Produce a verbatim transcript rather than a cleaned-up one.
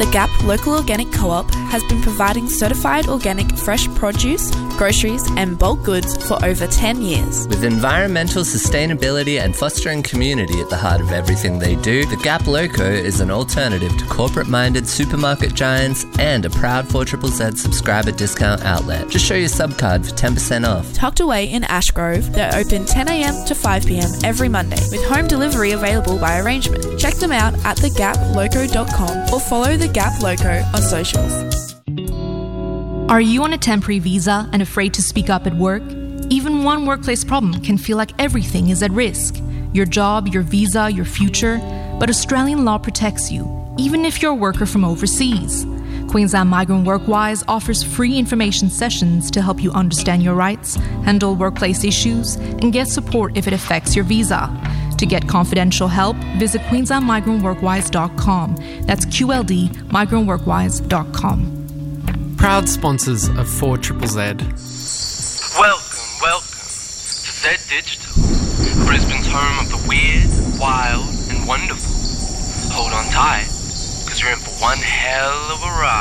The Gap Local Organic Co-op has been providing certified organic fresh produce, groceries and bulk goods for over ten years. With environmental sustainability and fostering community at the heart of everything they do, The Gap Loco is an alternative to corporate-minded supermarket giants and a proud four Z Z Z subscriber discount outlet. Just show your subcard for ten percent off. Tucked away in Ashgrove, they're open ten a.m. to five p.m. every Monday, with home delivery available by arrangement. Check them out at the gap loco dot com or follow The Gap Loco on socials. Are you on a temporary visa and afraid to speak up at work? Even one workplace problem can feel like everything is at risk. Your job, your visa, your future. But Australian law protects you, even if you're a worker from overseas. Queensland Migrant Workwise offers free information sessions to help you understand your rights, handle workplace issues, and get support if it affects your visa. To get confidential help, visit queensland migrant workwise dot com. That's Q L D migrant workwise dot com. Proud sponsors of four Z Z Z. Welcome, welcome to Z Digital, Brisbane's home of the weird, wild and wonderful. Hold on tight, because you're in for one hell of a ride.